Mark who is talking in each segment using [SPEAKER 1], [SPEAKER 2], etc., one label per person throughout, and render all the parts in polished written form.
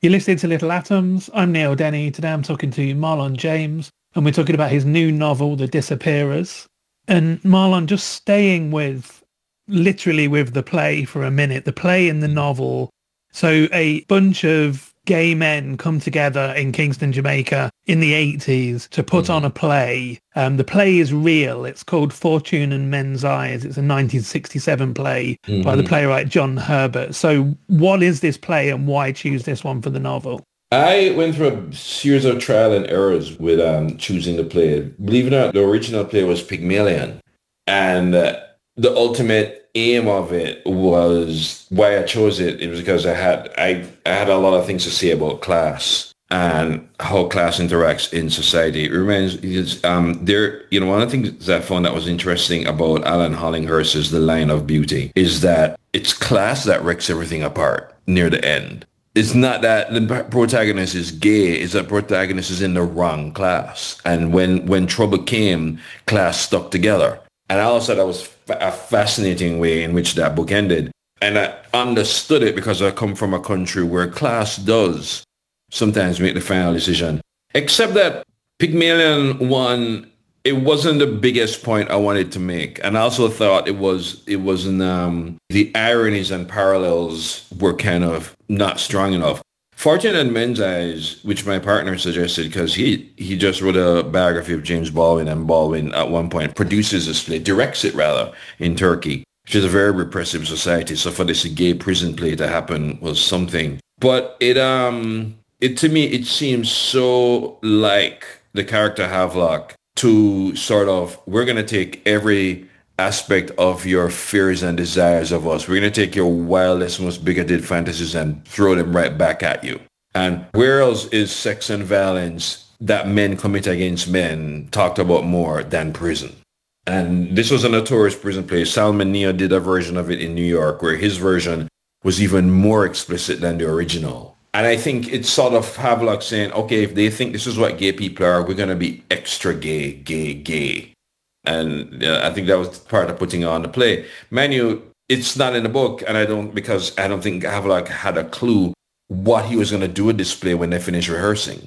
[SPEAKER 1] You're listening to Little Atoms. I'm Neil Denny. Today I'm talking to Marlon James, and we're talking about his new novel, The Disappearers. And Marlon, just staying with, literally with the play for a minute, the play in the novel. So a bunch of gay men come together in Kingston, Jamaica in the 80s to put on a play. The play is real. It's called Fortune and Men's Eyes. It's a 1967 play by the playwright John Herbert. So what is this play and why choose this one for the novel?
[SPEAKER 2] I went through a series of trial and errors with choosing the play. Believe it or not, the original play was Pygmalion. And the ultimate aim of it was why I chose it. It was because I had a lot of things to say about class and how class interacts in society. It reminds one of the things that I found that was interesting about Alan Hollinghurst's The Line of Beauty is that it's class that wrecks everything apart near the end. It's not that the protagonist is gay, it's that protagonist is in the wrong class. And when trouble came, class stuck together. And I also thought that was a fascinating way in which that book ended. And I understood it because I come from a country where class does sometimes make the final decision. Except that Pygmalion one, it wasn't the biggest point I wanted to make. And I also thought it wasn't the ironies and parallels were kind of not strong enough. Fortune and Men's Eyes, which my partner suggested because he just wrote a biography of James Baldwin, and Baldwin at one point produces this play, directs it rather, in Turkey, which is a very repressive society. So for this gay prison play to happen was something. But it to me, it seems so like the character Havelock to sort of, we're going to take every aspect of your fears and desires of us. We're going to take your wildest, most bigoted fantasies and throw them right back at you. And where else is sex and violence that men commit against men talked about more than prison? And this was a notorious prison play. Salman Neo did a version of it in New York where his version was even more explicit than the original. And I think it's sort of Havelock saying, okay, if they think this is what gay people are, we're going to be extra gay, gay, gay. And I think that was part of putting on the play. Manu, it's not in the book, and I don't think Havelock had a clue what he was going to do with this play when they finished rehearsing.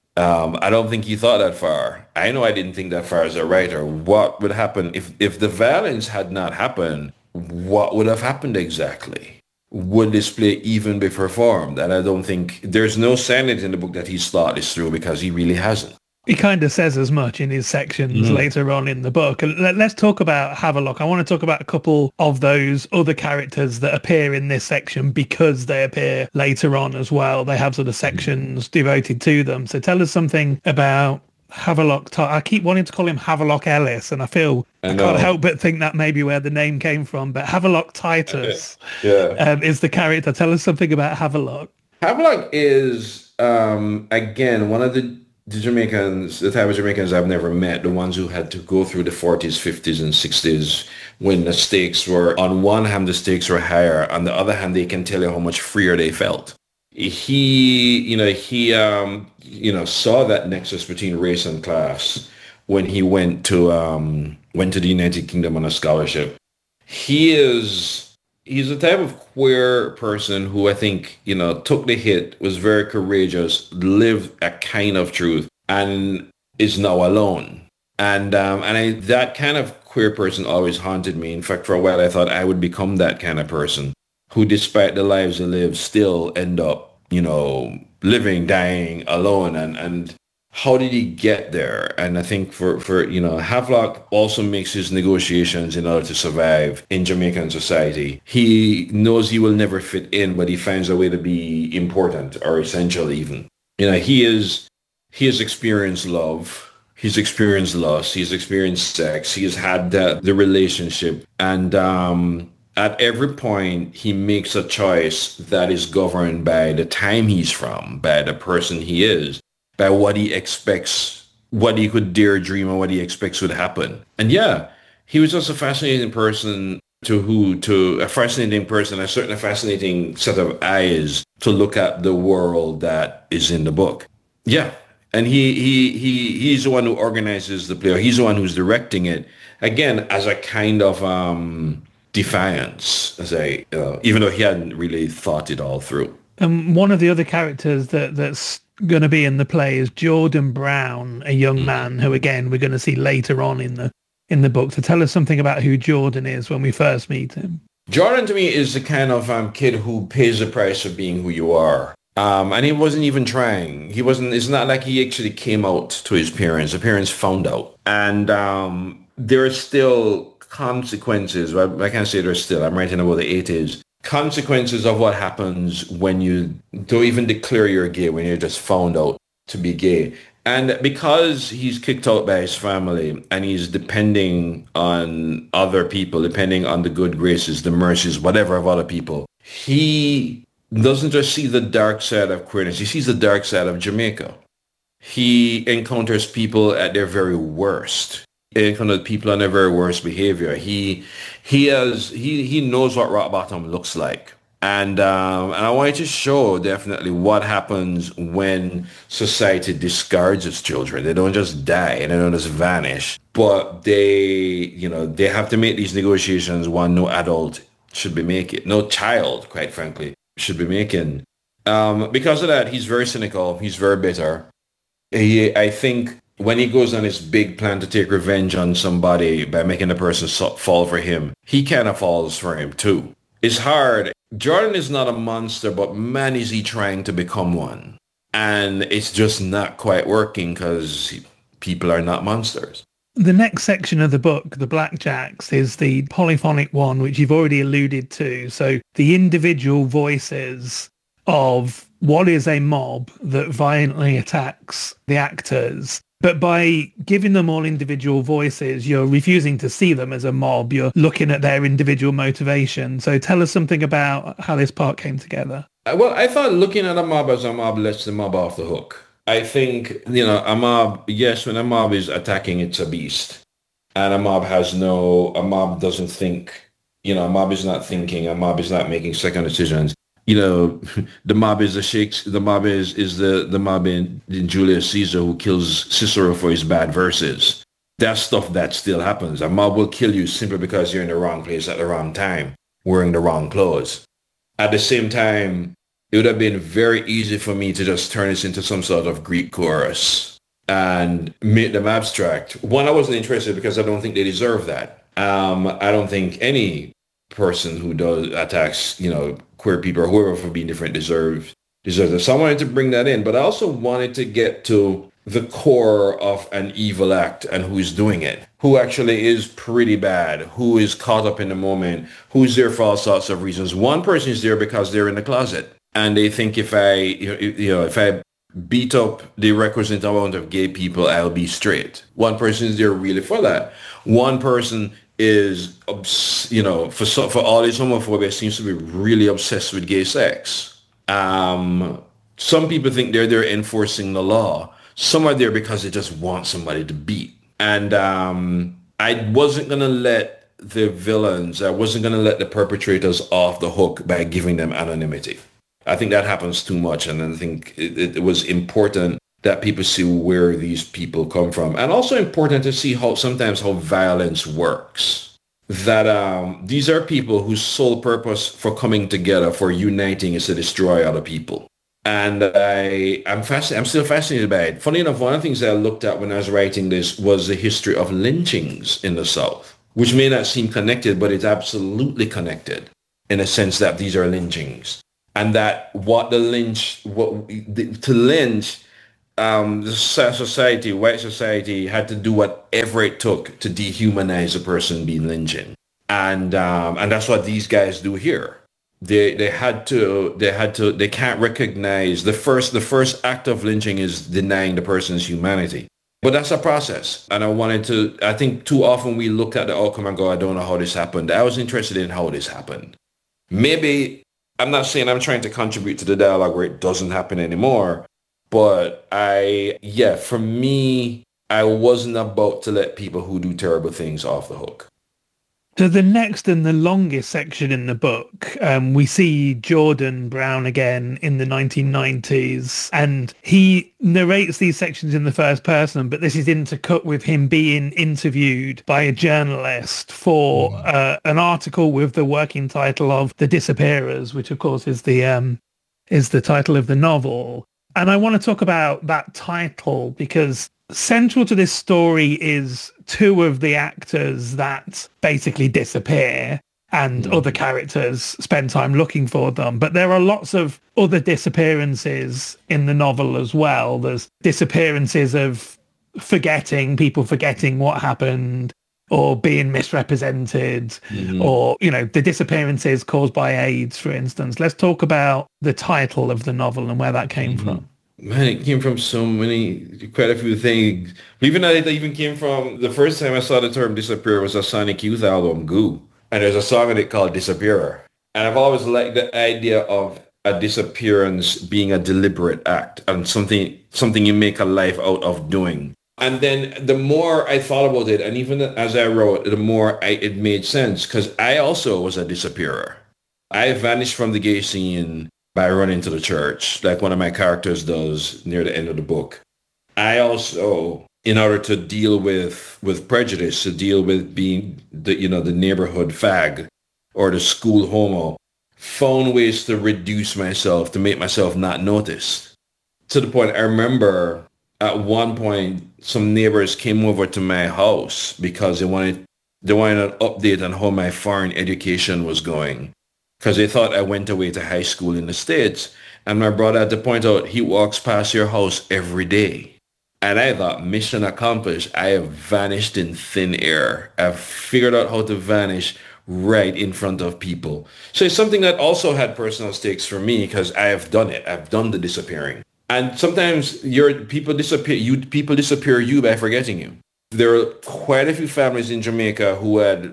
[SPEAKER 2] I don't think he thought that far. I know I didn't think that far as a writer. What would happen if the violence had not happened? What would have happened exactly? Would this play even be performed? And I don't think there's no sanity in the book that he's thought this through because he really hasn't.
[SPEAKER 1] He kind of says as much in his sections later on in the book. And let's talk about Havelock. I want to talk about a couple of those other characters that appear in this section because they appear later on as well. They have sort of sections devoted to them. So tell us something about Havelock. I keep wanting to call him Havelock Ellis, and I can't help but think that may be where the name came from. But Havelock Titus is the character. Tell us something about Havelock.
[SPEAKER 2] Havelock is, again, one of the Jamaicans, the type of Jamaicans I've never met, the ones who had to go through the 40s, 50s, and 60s when the stakes were, on one hand, the stakes were higher. On the other hand, they can tell you how much freer they felt. He saw that nexus between race and class when he went to the United Kingdom on a scholarship. He's a type of queer person who I think, took the hit, was very courageous, lived a kind of truth, and is now alone. And that kind of queer person always haunted me. In fact, for a while, I thought I would become that kind of person who, despite the lives they live, still end up, living, dying alone. And how did he get there? And I think for Havelock also makes his negotiations in order to survive in Jamaican society. He knows he will never fit in, but he finds a way to be important or essential even. He has experienced love. He's experienced loss. He's experienced sex. He has had the relationship. And at every point, he makes a choice that is governed by the time he's from, by the person he is, by what he expects, what he could dare dream, or what he expects would happen. And he was just a fascinating person a certain fascinating set of eyes to look at the world that is in the book. Yeah. And he's the one who organizes the play, or he's the one who's directing it, again, as a kind of defiance, even though he hadn't really thought it all through.
[SPEAKER 1] And one of the other characters that's going to be in the play is Jordan Brown, a young man who, again, we're going to see later on in the book. To tell us something about who Jordan is when we first meet him.
[SPEAKER 2] Jordan to me is the kind of kid who pays the price of being who you are. And he wasn't even trying. It's not like he actually came out to his parents. The parents found out. And there are still consequences. Well, I can't say there's still. I'm writing about the 80s. Consequences of what happens when you don't even declare you're gay, when you're just found out to be gay. And because he's kicked out by his family and he's depending on other people, depending on the good graces, the mercies, whatever of other people, he doesn't just see the dark side of queerness. He sees the dark side of Jamaica. He encounters people at their very worst. He encounters people on their very worst behavior. He knows what rock bottom looks like. And I wanted to show definitely what happens when society discards its children. They don't just die and they don't just vanish, but they have to make these negotiations one no adult should be making, no child, quite frankly, should be making. Because of that, he's very cynical. He's very bitter. I think when he goes on his big plan to take revenge on somebody by making the person fall for him, he kind of falls for him too. It's hard. Jordan is not a monster, but man, is he trying to become one. And it's just not quite working because people are not monsters.
[SPEAKER 1] The next section of the book, The Blackjacks, is the polyphonic one, which you've already alluded to. So the individual voices of what is a mob that violently attacks the actors. But by giving them all individual voices, you're refusing to see them as a mob. You're looking at their individual motivation. So tell us something about how this part came together.
[SPEAKER 2] Well, I thought looking at a mob as a mob lets the mob off the hook. I think, a mob, yes, when a mob is attacking, it's a beast. And a mob doesn't think, a mob is not thinking, a mob is not making second decisions. The mob is the mob is the mob in Julius Caesar who kills Cicero for his bad verses. That's stuff that still happens. A mob will kill you simply because you're in the wrong place at the wrong time, wearing the wrong clothes. At the same time, it would have been very easy for me to just turn this into some sort of Greek chorus and make them abstract. One, I wasn't interested because I don't think they deserve that. I don't think any person who attacks, queer people or whoever for being different deserves it. So I wanted to bring that in, but I also wanted to get to the core of an evil act and who's doing it, who actually is pretty bad, who is caught up in the moment, who's there for all sorts of reasons. One person is there because they're in the closet and they think if I beat up the requisite amount of gay people, I'll be straight. One person is there really for that. One person is, for all this homophobia, seems to be really obsessed with gay sex. Some people think they're there enforcing the law. Some are there because they just want somebody to beat. And I wasn't going to let the villains, I wasn't going to let the perpetrators off the hook by giving them anonymity. I think that happens too much. And I think it was important that people see where these people come from. And also important to see how violence works. That these are people whose sole purpose for coming together, for uniting, is to destroy other people. And I'm still fascinated by it. Funny enough, one of the things that I looked at when I was writing this was the history of lynchings in the South, which may not seem connected, but it's absolutely connected in a sense that these are lynchings. And that to lynch, the society, white society, had to do whatever it took to dehumanize a person being lynching, and that's what these guys do here. They can't recognize the first act of lynching is denying the person's humanity, but that's a process. And I think too often we look at the outcome and go, I don't know how this happened. I was interested in how this happened. Maybe I'm not saying I'm trying to contribute to the dialogue where it doesn't happen anymore. But for me, I wasn't about to let people who do terrible things off the hook.
[SPEAKER 1] So the next and the longest section in the book, we see Jordan Brown again in the 1990s, and he narrates these sections in the first person, but this is intercut with him being interviewed by a journalist for an article with the working title of The Disappearers, which of course is the is the title of the novel. And I want to talk about that title because central to this story is two of the actors that basically disappear and other characters spend time looking for them. But there are lots of other disappearances in the novel as well. There's disappearances of people forgetting what happened or being misrepresented or, the disappearances caused by AIDS, for instance. Let's talk about the title of the novel and where that came from.
[SPEAKER 2] Man, it came from quite a few things. Even that it even came from, the first time I saw the term disappear was a Sonic Youth album, Goo. And there's a song in it called Disappearer. And I've always liked the idea of a disappearance being a deliberate act and something you make a life out of doing. And then the more I thought about it, and even as I wrote, the more it made sense because I also was a disappearer. I vanished from the gay scene by running to the church, like one of my characters does near the end of the book. I also, in order to deal with prejudice, to deal with being the neighborhood fag or the school homo, found ways to reduce myself, to make myself not noticed. To the point, I remember at one point, some neighbors came over to my house because they wanted an update on how my foreign education was going. Because they thought I went away to high school in the States. And my brother had to point out, he walks past your house every day. And I thought, mission accomplished. I have vanished in thin air. I've figured out how to vanish right in front of people. So it's something that also had personal stakes for me because I have done it. I've done the disappearing. And sometimes people disappear you by forgetting you. There are quite a few families in Jamaica who had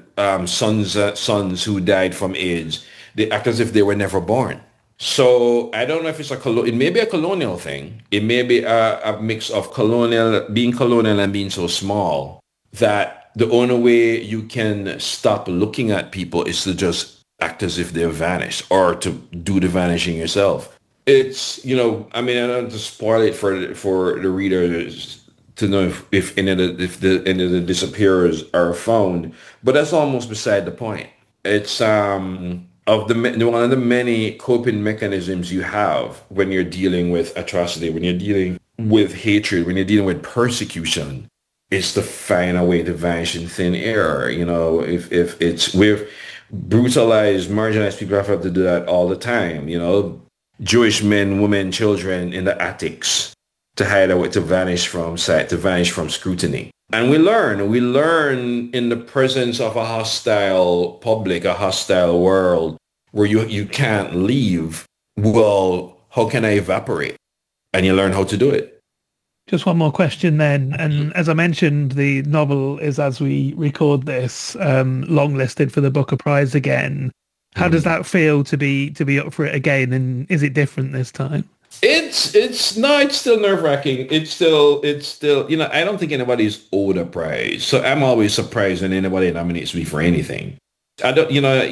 [SPEAKER 2] sons who died from AIDS. They act as if they were never born. So I don't know if it may be a colonial thing. It may be a mix of being colonial and being so small that the only way you can stop looking at people is to just act as if they've vanished or to do the vanishing yourself. It's, I don't want to spoil it for the readers to know if any of the disappearers are found, but that's almost beside the point. It's one of the many coping mechanisms you have when you're dealing with atrocity, when you're dealing with hatred, when you're dealing with persecution, is to find a way to vanish in thin air. If it's with brutalized, marginalized people have to do that all the time. Jewish men, women, children in the attics to hide away, to vanish from sight, to vanish from scrutiny. And we learn in the presence of a hostile public, a hostile world where you can't leave. Well, how can I evaporate? And you learn how to do it.
[SPEAKER 1] Just one more question then. And as I mentioned, the novel is, as we record this, longlisted for the Booker Prize again. How does that feel to be up for it again? And is it different this time?
[SPEAKER 2] It's still nerve-wracking. It's still, I don't think anybody's owed a prize. So I'm always surprised when anybody nominates me for anything. I don't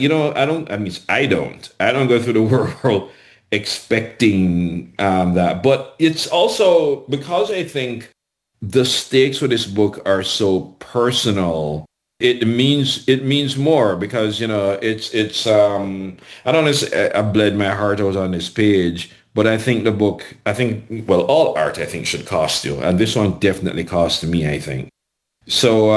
[SPEAKER 2] go through the world expecting that. But it's also because I think the stakes for this book are so personal. It means more because, it's I don't know, I bled my heart out on this page, but I think all art, I think, should cost you. And this one definitely cost me, I think. So,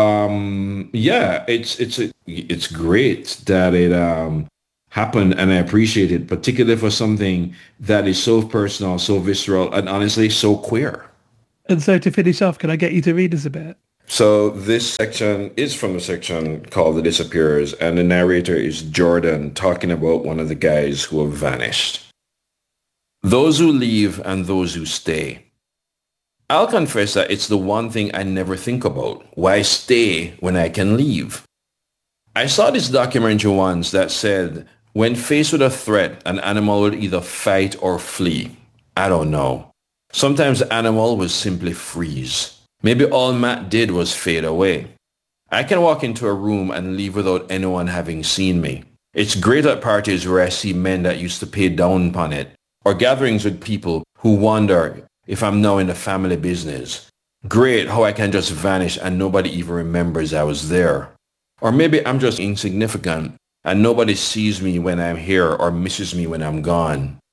[SPEAKER 2] it's great that it happened, and I appreciate it, particularly for something that is so personal, so visceral, and honestly, so queer.
[SPEAKER 1] And so to finish off, can I get you to read us a bit?
[SPEAKER 2] So this section is from the section called The Disappearers, and the narrator is Jordan talking about one of the guys who have vanished. Those who leave and those who stay. I'll confess that it's the one thing I never think about. Why stay when I can leave? I saw this documentary once that said, when faced with a threat, an animal would either fight or flee. I don't know. Sometimes the animal would simply freeze. Maybe all Matt did was fade away. I can walk into a room and leave without anyone having seen me. It's great at parties where I see men that used to pay down upon it, or gatherings with people who wonder if I'm now in the family business. Great how I can just vanish and nobody even remembers I was there. Or maybe I'm just insignificant and nobody sees me when I'm here or misses me when I'm gone.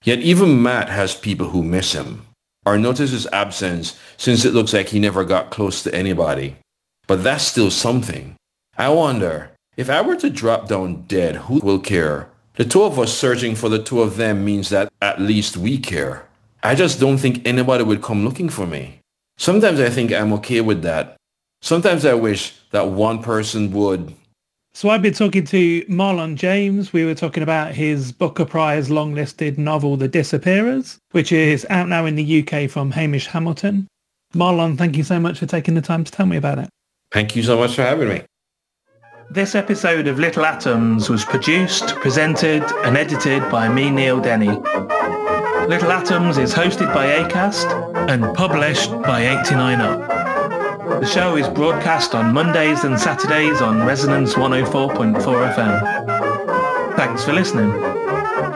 [SPEAKER 2] Yet even Matt has people who miss him or notice his absence since it looks like he never got close to anybody. But that's still something. I wonder, if I were to drop down dead, who will care? The two of us searching for the two of them means that at least we care. I just don't think anybody would come looking for me. Sometimes I think I'm okay with that. Sometimes I wish that one person would.
[SPEAKER 1] So I've been talking to Marlon James. We were talking about his Booker Prize long-listed novel, The Disappearers, which is out now in the UK from Hamish Hamilton. Marlon, thank you so much for taking the time to tell me about it.
[SPEAKER 2] Thank you so much for having me.
[SPEAKER 1] This episode of Little Atoms was produced, presented and edited by me, Neil Denny. Little Atoms is hosted by Acast and published by 89Up. The show is broadcast on Mondays and Saturdays on Resonance 104.4 FM. Thanks for listening.